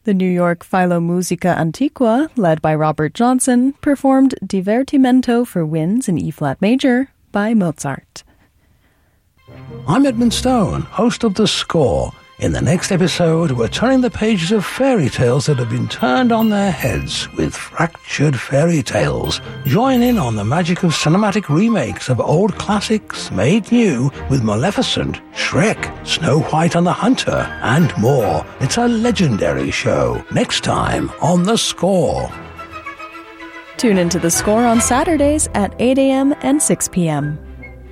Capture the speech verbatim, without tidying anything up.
The New York Philharmonica Antiqua, led by Robert Johnson, performed Divertimento for winds in E-flat major by Mozart. I'm Edmund Stone, host of The Score. In the next episode, we're turning the pages of fairy tales that have been turned on their heads with fractured fairy tales. Join in on the magic of cinematic remakes of old classics made new with Maleficent, Shrek, Snow White and the Hunter, and more. It's a legendary show. Next time on The Score. Tune into The Score on Saturdays at eight a.m. and six p.m.